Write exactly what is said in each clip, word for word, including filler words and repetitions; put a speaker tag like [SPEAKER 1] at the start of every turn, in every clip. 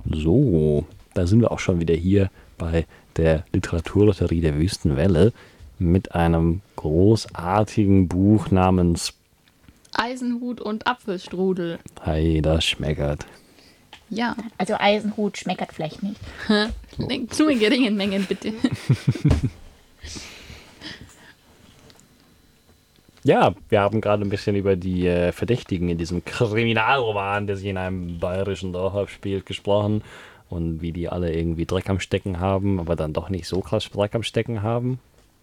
[SPEAKER 1] So, da sind wir auch schon wieder hier bei der Literaturlotterie der Wüstenwelle mit einem großartigen Buch namens
[SPEAKER 2] Eisenhut und Apfelstrudel.
[SPEAKER 1] Hey, das schmeckert.
[SPEAKER 2] Ja.
[SPEAKER 3] Also Eisenhut schmeckert vielleicht nicht.
[SPEAKER 2] Nur in geringen Mengen, bitte.
[SPEAKER 1] Ja, wir haben gerade ein bisschen über die äh, Verdächtigen in diesem Kriminalroman, der sich in einem bayerischen Dorf abspielt, gesprochen und wie die alle irgendwie Dreck am Stecken haben, aber dann doch nicht so krass Dreck am Stecken haben.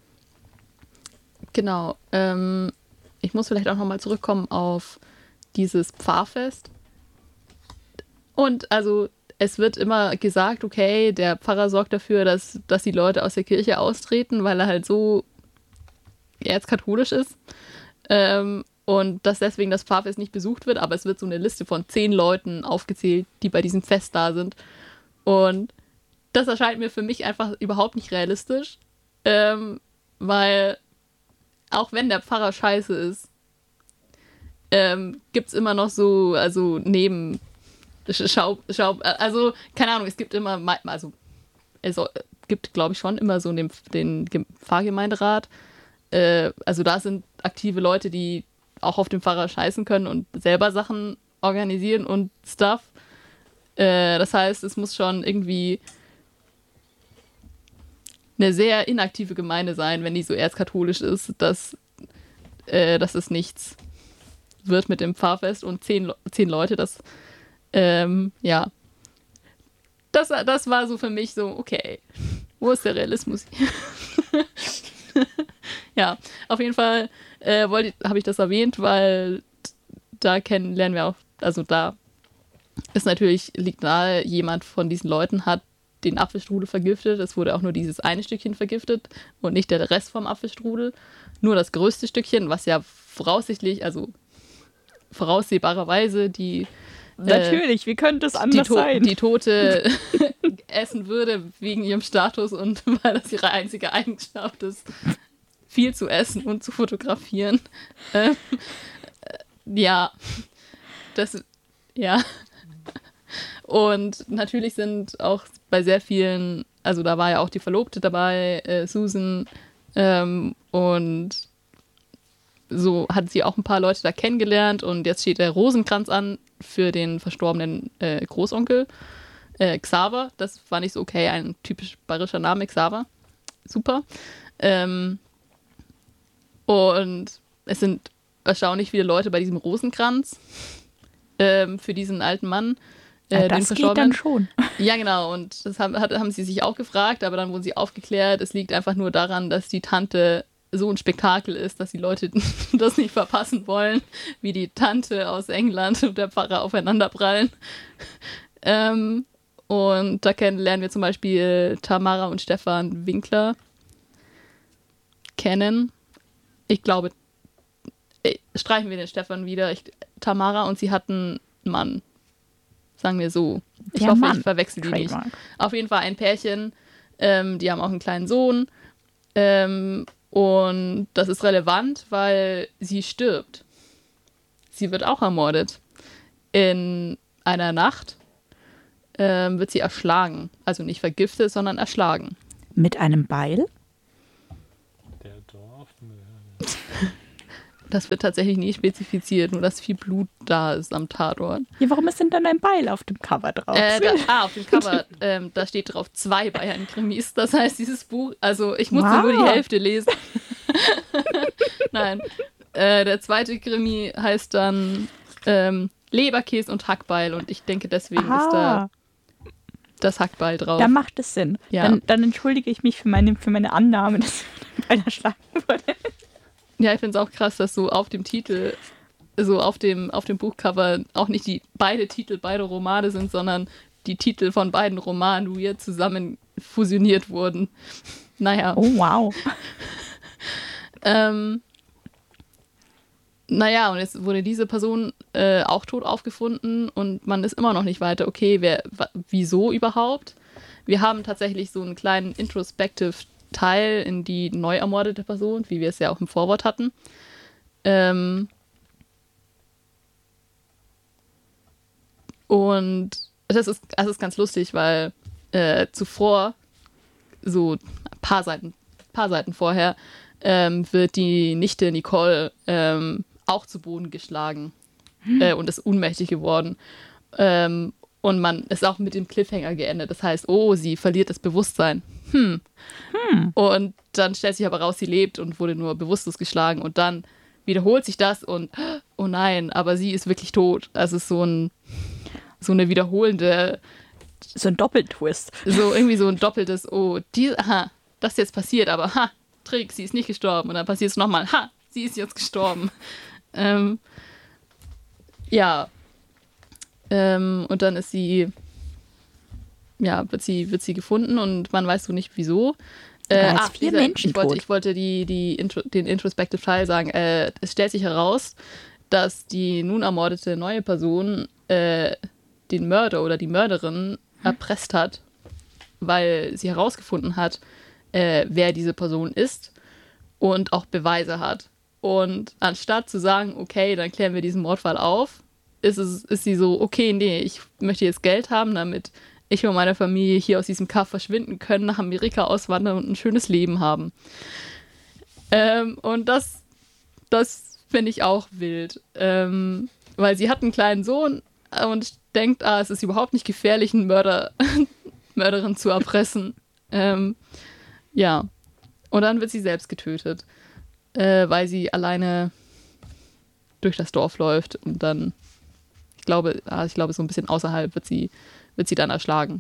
[SPEAKER 2] Genau. Ähm, ich muss vielleicht auch nochmal zurückkommen auf dieses Pfarrfest. Und also es wird immer gesagt, okay, der Pfarrer sorgt dafür, dass, dass die Leute aus der Kirche austreten, weil er halt so erzkatholisch ist. Ähm, und dass deswegen das Pfarrfest nicht besucht wird, aber es wird so eine Liste von zehn Leuten aufgezählt, die bei diesem Fest da sind. Und das erscheint mir für mich einfach überhaupt nicht realistisch, ähm, weil auch wenn der Pfarrer scheiße ist, ähm, gibt es immer noch so, also neben Schau, Schau, also keine Ahnung, es gibt immer, also es gibt, glaube ich, schon immer so den, den Pfarrgemeinderat. Äh, also da sind aktive Leute, die auch auf den Pfarrer scheißen können und selber Sachen organisieren und Stuff. Äh, das heißt, es muss schon irgendwie eine sehr inaktive Gemeinde sein, wenn die so erzkatholisch ist, dass, äh, dass es nichts wird mit dem Pfarrfest und zehn, zehn Leute, das ähm, ja, das, das war so für mich so, okay, wo ist der Realismus hier? Ja, auf jeden Fall äh, habe ich das erwähnt, weil da kennen, lernen wir auch, also da ist natürlich, liegt nahe, jemand von diesen Leuten hat den Apfelstrudel vergiftet. Es wurde auch nur dieses eine Stückchen vergiftet und nicht der Rest vom Apfelstrudel. Nur das größte Stückchen, was ja voraussichtlich, also voraussehbarerweise die
[SPEAKER 3] Natürlich, wie könnte es anders
[SPEAKER 2] die
[SPEAKER 3] sein?
[SPEAKER 2] Die Tote essen würde wegen ihrem Status und weil das ihre einzige Eigenschaft ist, viel zu essen und zu fotografieren. Ähm, äh, ja, das, ja. Und natürlich sind auch bei sehr vielen, also da war ja auch die Verlobte dabei, äh, Susan, ähm, und so hat sie auch ein paar Leute da kennengelernt und jetzt steht der Rosenkranz an für den verstorbenen äh, Großonkel äh, Xaver. Das fand ich so okay, ein typisch bayerischer Name, Xaver. Super. Ähm, und es sind erstaunlich viele Leute bei diesem Rosenkranz ähm, für diesen alten Mann. Äh,
[SPEAKER 3] ja, das
[SPEAKER 2] den
[SPEAKER 3] geht dann schon.
[SPEAKER 2] Ja, genau. Und das haben, hat, haben sie sich auch gefragt, aber dann wurden sie aufgeklärt. Es liegt einfach nur daran, dass die Tante so ein Spektakel ist, dass die Leute das nicht verpassen wollen, wie die Tante aus England und der Pfarrer aufeinanderprallen. Ähm, und da kennen, lernen wir zum Beispiel Tamara und Stefan Winkler kennen. Ich glaube, streichen wir den Stefan wieder. Ich, Tamara und sie hatten einen Mann. Sagen wir so. Ich
[SPEAKER 3] ja,
[SPEAKER 2] hoffe,
[SPEAKER 3] Mann.
[SPEAKER 2] ich verwechsel die
[SPEAKER 3] Trademark.
[SPEAKER 2] nicht. Auf jeden Fall ein Pärchen. Ähm, die haben auch einen kleinen Sohn. Ähm, und das ist relevant, weil sie stirbt. Sie wird auch ermordet. In einer Nacht ähm, wird sie erschlagen. Also nicht vergiftet, sondern erschlagen.
[SPEAKER 3] Mit einem Beil?
[SPEAKER 1] Der Dorfmörder.
[SPEAKER 2] Das wird tatsächlich nie spezifiziert, nur dass viel Blut da ist am Tatort.
[SPEAKER 3] Ja, warum ist denn dann ein Beil auf dem Cover drauf?
[SPEAKER 2] Äh, da, ah, auf dem Cover, ähm, da steht drauf zwei Bayern-Krimis. Das heißt, dieses Buch, also ich musste
[SPEAKER 3] wow.
[SPEAKER 2] nur die Hälfte lesen. Nein. Äh, der zweite Krimi heißt dann ähm, Leberkäse und Hackbeil und ich denke, deswegen
[SPEAKER 3] Aha.
[SPEAKER 2] ist da das Hackbeil drauf.
[SPEAKER 3] Da macht es Sinn.
[SPEAKER 2] Ja.
[SPEAKER 3] Dann, dann entschuldige ich mich für meine, für meine Annahme, dass Beil erschlagen wurde.
[SPEAKER 2] Ja, ich finde es auch krass, dass so auf dem Titel, so auf dem, auf dem Buchcover auch nicht die beide Titel, beide Romane sind, sondern die Titel von beiden Romanen weird zusammen fusioniert wurden. Naja.
[SPEAKER 3] Oh, wow.
[SPEAKER 2] ähm, naja, und jetzt wurde diese Person äh, auch tot aufgefunden und man ist immer noch nicht weiter. Okay, wer, w- wieso überhaupt? Wir haben tatsächlich so einen kleinen Introspective Teil in die neu ermordete Person, wie wir es ja auch im Vorwort hatten. Ähm und das ist, das ist ganz lustig, weil äh, zuvor, so ein paar Seiten, paar Seiten vorher, ähm, wird die Nichte Nicole ähm, auch zu Boden geschlagen hm. äh, und ist ohnmächtig geworden. Ähm, und man ist auch mit dem Cliffhanger geendet. Das heißt, oh, sie verliert das Bewusstsein. Hm. hm. Und dann stellt sich aber raus, sie lebt und wurde nur bewusstlos geschlagen. Und dann wiederholt sich das und, oh nein, aber sie ist wirklich tot. Also es ist so, ein, so eine wiederholende...
[SPEAKER 3] So ein Doppeltwist.
[SPEAKER 2] So irgendwie so ein doppeltes, oh, die, aha, das ist jetzt passiert, aber ha, Trick, sie ist nicht gestorben. Und dann passiert es nochmal, ha, sie ist jetzt gestorben. Ähm, ja. Ähm, und dann ist sie, ja, wird sie, wird sie gefunden und man weiß so nicht wieso. Äh,
[SPEAKER 3] ach, vier
[SPEAKER 2] dieser,
[SPEAKER 3] Menschen
[SPEAKER 2] ich wollte,
[SPEAKER 3] tot.
[SPEAKER 2] ich wollte die, die Intro, den Introspective Teil sagen. Äh, es stellt sich heraus, dass die nun ermordete neue Person äh, den Mörder oder die Mörderin erpresst hat, weil sie herausgefunden hat, äh, wer diese Person ist und auch Beweise hat. Und anstatt zu sagen, okay, dann klären wir diesen Mordfall auf, ist, es, ist sie so, okay, nee, ich möchte jetzt Geld haben, damit ich und meine Familie hier aus diesem Kaff verschwinden können, nach Amerika auswandern und ein schönes Leben haben. Ähm, und das, das finde ich auch wild. Ähm, weil sie hat einen kleinen Sohn und denkt, ah, es ist überhaupt nicht gefährlich, einen Mörder, Mörderin zu erpressen. ähm, ja. Und dann wird sie selbst getötet, äh, weil sie alleine durch das Dorf läuft und dann, ich glaube, ah, ich glaube, so ein bisschen außerhalb wird sie, wird sie dann erschlagen.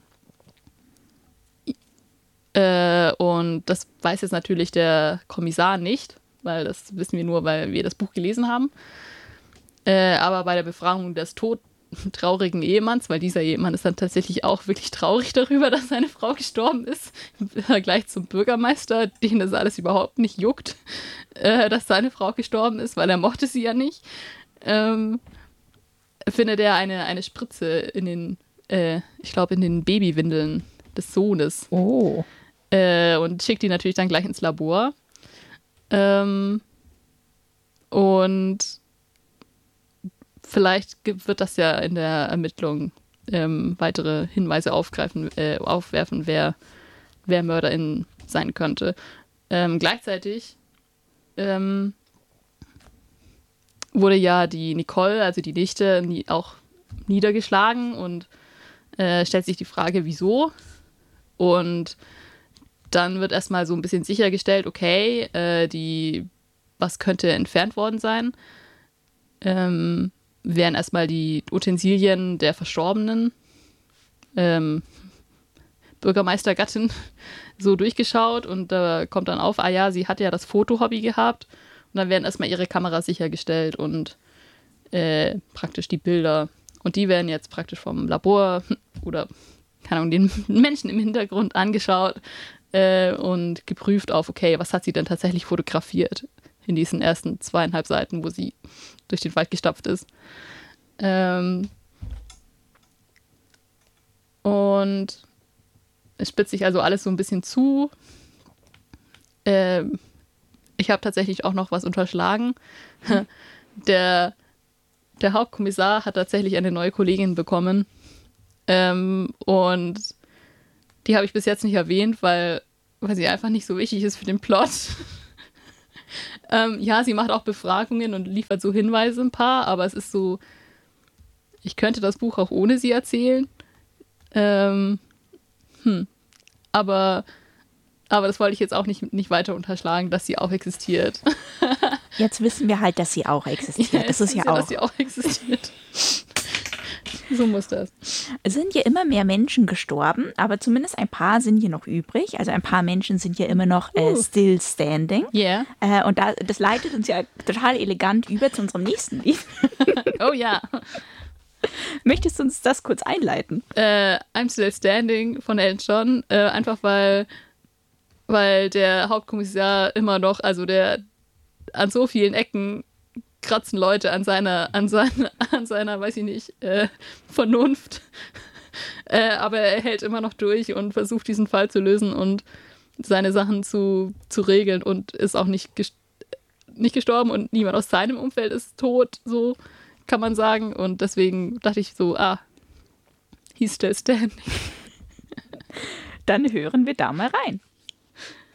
[SPEAKER 2] Äh, und das weiß jetzt natürlich der Kommissar nicht, weil das wissen wir nur, weil wir das Buch gelesen haben. Äh, aber bei der Befragung des tot traurigen Ehemanns, weil dieser Ehemann ist dann tatsächlich auch wirklich traurig darüber, dass seine Frau gestorben ist, im Vergleich zum Bürgermeister, den das alles überhaupt nicht juckt, äh, dass seine Frau gestorben ist, weil er mochte sie ja nicht, ähm, findet er eine, eine Spritze in den, äh, ich glaube, in den Babywindeln des Sohnes.
[SPEAKER 3] Oh.
[SPEAKER 2] Äh, und schickt die natürlich dann gleich ins Labor. Ähm, und vielleicht wird das ja in der Ermittlung ähm, weitere Hinweise aufgreifen, äh, aufwerfen, wer, wer Mörderin sein könnte. Ähm, gleichzeitig ähm, wurde ja die Nicole, also die Nichte, nie, auch niedergeschlagen und äh, stellt sich die Frage, wieso. Und dann wird erstmal so ein bisschen sichergestellt, okay, äh, die, was könnte entfernt worden sein? Ähm, werden erstmal die Utensilien der verstorbenen ähm, Bürgermeistergattin so durchgeschaut und da äh, kommt dann auf, ah ja, sie hat ja das Fotohobby gehabt und dann werden erstmal ihre Kameras sichergestellt und äh, praktisch die Bilder und die werden jetzt praktisch vom Labor oder keine Ahnung, den Menschen im Hintergrund angeschaut äh, und geprüft auf, okay, was hat sie denn tatsächlich fotografiert in diesen ersten zweieinhalb Seiten, wo sie durch den Wald gestapft ist. Ähm und es spitzt sich also alles so ein bisschen zu. Ähm ich habe tatsächlich auch noch was unterschlagen. Mhm. Der, der Hauptkommissar hat tatsächlich eine neue Kollegin bekommen. Ähm, und die habe ich bis jetzt nicht erwähnt, weil, weil sie einfach nicht so wichtig ist für den Plot. ähm, ja, sie macht auch Befragungen und liefert so Hinweise ein paar, aber es ist so, ich könnte das Buch auch ohne sie erzählen. Ähm, hm. Aber, aber das wollte ich jetzt auch nicht, nicht weiter unterschlagen, dass sie auch existiert.
[SPEAKER 3] Jetzt wissen wir halt, dass sie auch existiert.
[SPEAKER 2] Ja,
[SPEAKER 3] das ist ja
[SPEAKER 2] ja
[SPEAKER 3] auch.
[SPEAKER 2] Dass sie auch existiert. So muss das.
[SPEAKER 3] Es sind ja immer mehr Menschen gestorben, aber zumindest ein paar sind hier noch übrig. Also ein paar Menschen sind ja immer noch äh,
[SPEAKER 2] Uh.
[SPEAKER 3] still standing.
[SPEAKER 2] Yeah.
[SPEAKER 3] Äh, und da, das leitet uns ja total elegant über zu unserem nächsten Lied.
[SPEAKER 2] Oh ja.
[SPEAKER 3] Möchtest du uns das kurz einleiten?
[SPEAKER 2] Äh, I'm Still Standing von Elton John. Äh, einfach weil, weil der Hauptkommissar immer noch, also der an so vielen Ecken kratzen Leute an seiner, an seiner, an seiner, weiß ich nicht, äh, Vernunft. äh, aber er hält immer noch durch und versucht, diesen Fall zu lösen und seine Sachen zu, zu regeln und ist auch nicht, gest- nicht gestorben und niemand aus seinem Umfeld ist tot, so kann man sagen. Und deswegen dachte ich so, ah, He's still standing.
[SPEAKER 3] Dann hören wir da mal rein.